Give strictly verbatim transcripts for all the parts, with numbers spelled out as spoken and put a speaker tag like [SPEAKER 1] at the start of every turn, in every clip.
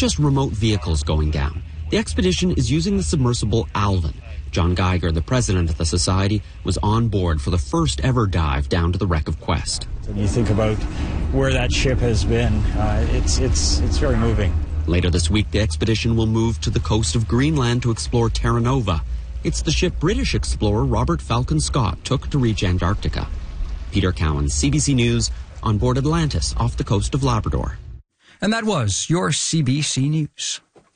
[SPEAKER 1] just remote vehicles going down. The expedition is using the submersible Alvin. John Geiger, the president of the society, was on board for the first ever dive down to the wreck of Quest.
[SPEAKER 2] When you think about where that ship has been, uh, it's, it's, it's very moving.
[SPEAKER 1] Later this week, the expedition will move to the coast of Greenland to explore Terra Nova. It's the ship British explorer Robert Falcon Scott took to reach Antarctica. Peter Cowan, C B C News, on board Atlantis off the coast of Labrador.
[SPEAKER 3] And that was your C B C News.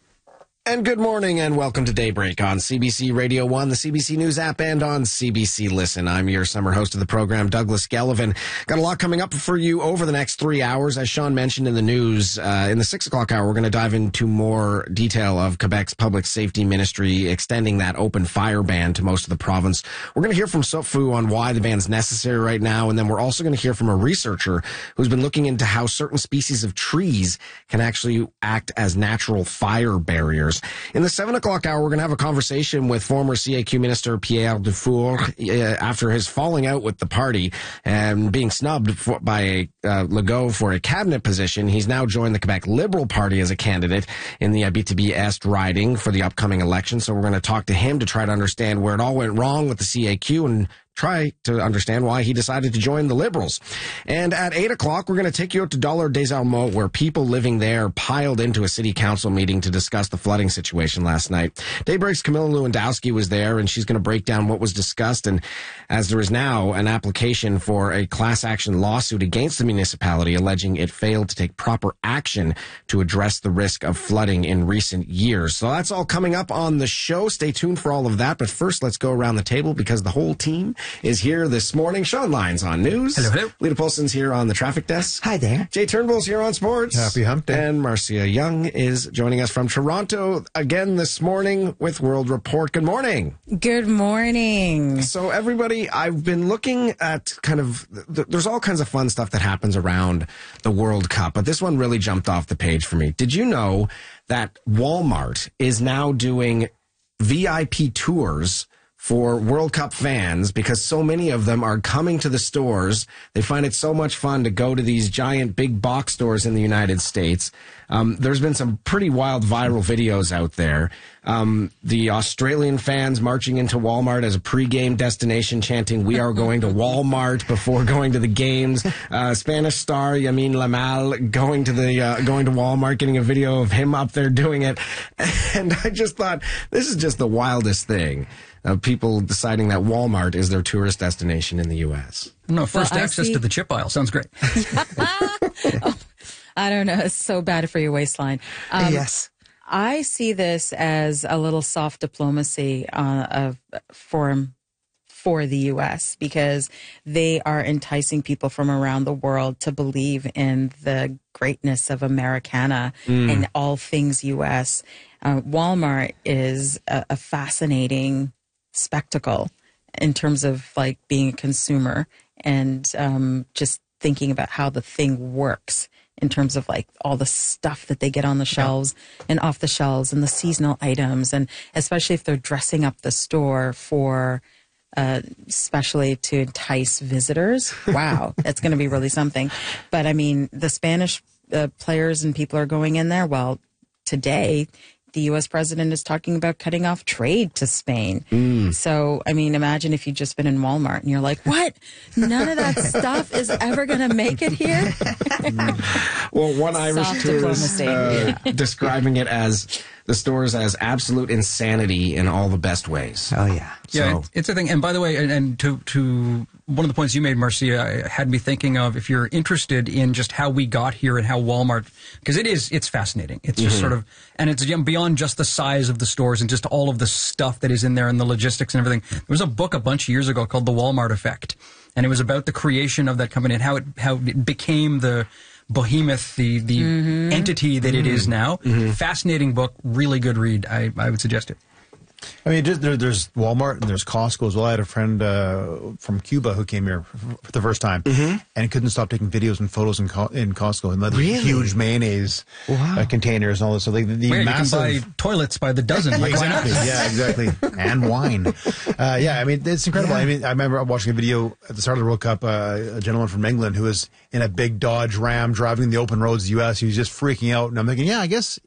[SPEAKER 4] And good morning and welcome to Daybreak on C B C Radio one, the C B C News app, and on C B C Listen. I'm your summer host of the program, Douglas Gellivan. Got a lot coming up for you over the next three hours. As Sean mentioned in the news, uh, in the six o'clock hour, we're going to dive into more detail of Quebec's public safety ministry extending that open fire ban to most of the province. We're going to hear from Sofu on why the ban's necessary right now, and then we're also going to hear from a researcher who's been looking into how certain species of trees can actually act as natural fire barriers. In the seven o'clock hour, we're going to have a conversation with former C A Q Minister Pierre Dufour uh, after his falling out with the party and being snubbed for, by uh, Legault for a cabinet position. He's now joined the Quebec Liberal Party as a candidate in the Abitibi-Est riding for the upcoming election. So we're going to talk to him to try to understand where it all went wrong with the C A Q and try to understand why he decided to join the Liberals. And at eight o'clock, we're going to take you out to Dollard des Allemands, where people living there piled into a city council meeting to discuss the flooding situation last night. Daybreak's Camilla Lewandowski was there, and she's going to break down what was discussed. And as there is now an application for a class action lawsuit against the municipality alleging it failed to take proper action to address the risk of flooding in recent years. So that's all coming up on the show. Stay tuned for all of that. But first, let's go around the table because the whole team is here this morning. Sean Lyons on news.
[SPEAKER 3] Hello, hello.
[SPEAKER 4] Lita Polson's here on the traffic desk.
[SPEAKER 5] Hi there.
[SPEAKER 4] Jay Turnbull's here on sports.
[SPEAKER 5] Happy hump day.
[SPEAKER 4] And Marcia Young is joining us from Toronto again this morning with World Report. Good morning.
[SPEAKER 6] Good morning.
[SPEAKER 4] So everybody, I've been looking at kind of, th- there's all kinds of fun stuff that happens around the World Cup, but this one really jumped off the page for me. Did you know that Walmart is now doing V I P tours for World Cup fans because so many of them are coming to the stores? They find it so much fun to go to these giant big box stores in the United States. Um, there's been some pretty wild viral videos out there. Um, the Australian fans marching into Walmart as a pregame destination, chanting, "We are going to Walmart," before going to the games. Uh, Spanish star Yamin Lamal going to the uh, going to Walmart, getting a video of him up there doing it. And I just thought, this is just the wildest thing. Of people deciding that Walmart is their tourist destination in the U S.
[SPEAKER 3] No, first
[SPEAKER 6] Well, I
[SPEAKER 3] access
[SPEAKER 6] see-
[SPEAKER 3] to the chip aisle. Sounds great.
[SPEAKER 6] Oh, I don't know. It's so bad for your waistline. Um,
[SPEAKER 5] yes.
[SPEAKER 6] I see this as a little soft diplomacy uh, of for for the U S because they are enticing people from around the world to believe in the greatness of Americana
[SPEAKER 4] Mm.
[SPEAKER 6] and all things U S. Uh, Walmart is a, a fascinating spectacle in terms of like being a consumer and um, just thinking about how the thing works in terms of like all the stuff that they get on the shelves and off the shelves and the seasonal items, and especially if they're dressing up the store for uh, especially to entice visitors. Wow, that's going to be really something. But I mean, the Spanish uh, players and people are going in there. Well, today the U S president is talking about cutting off trade to Spain.
[SPEAKER 4] Mm.
[SPEAKER 6] So, I mean, imagine if you'd just been in Walmart and you're like, what? None of that stuff is ever going to make it here?
[SPEAKER 4] Well, one Irish
[SPEAKER 6] Soft
[SPEAKER 4] tourist
[SPEAKER 6] diplomacy.
[SPEAKER 4] uh, describing it as the stores as absolute insanity in all the best ways.
[SPEAKER 5] Oh, yeah.
[SPEAKER 3] Yeah,
[SPEAKER 4] So-
[SPEAKER 3] it- it's a thing. And by the way, and, and to to one of the points you made, Marcia, had me thinking of, if you're interested in just how we got here and how Walmart, because it is, it's fascinating. It's just
[SPEAKER 4] Mm-hmm.
[SPEAKER 3] sort of, and it's beyond just the size of the stores and just all of the stuff that is in there and the logistics and everything. There was a book a bunch of years ago called The Walmart Effect, and it was about the creation of that company and how it how it became the behemoth, the the
[SPEAKER 6] Mm-hmm.
[SPEAKER 3] entity that it is now. Fascinating book, really good read. I, I would suggest it.
[SPEAKER 7] I mean, just, there, there's Walmart and there's Costco as well. I had a friend uh, from Cuba who came here for the first time and couldn't stop taking videos and photos in, Co- in Costco and the
[SPEAKER 4] Really?
[SPEAKER 7] huge mayonnaise uh, containers and all this. So like the, the
[SPEAKER 3] Where
[SPEAKER 7] massive.
[SPEAKER 3] you can buy toilets by the dozen. Like, why not?
[SPEAKER 7] Exactly. Yeah, exactly. And wine. Uh, yeah, I mean, it's incredible.
[SPEAKER 5] Yeah.
[SPEAKER 7] I mean, I remember watching a video at the start of the World Cup, uh, a gentleman from England who was in a big Dodge Ram driving the open roads of the U S. He was just freaking out. And I'm thinking, yeah, I guess